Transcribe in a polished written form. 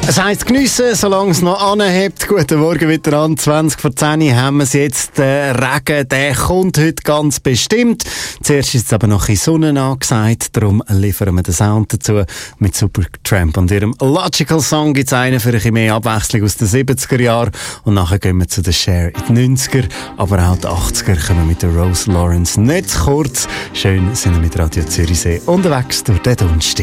Es heisst geniessen, solange es noch anhebt. Guten Morgen wieder an. 20 vor 10 haben wir es jetzt. Der Regen, der kommt heute ganz bestimmt. Zuerst ist es aber noch in Sonne angesagt. Darum liefern wir den Sound dazu. Mit Supertramp und ihrem Logical Song gibt es einen für ein bisschen mehr Abwechslung aus den 70er Jahren. Und nachher gehen wir zu der Cher in den 90er. Aber auch die 80er kommen mit der Rose Lawrence nicht zu kurz. Schön sind wir mit Radio Zürichsee unterwegs durch den Donnerstag.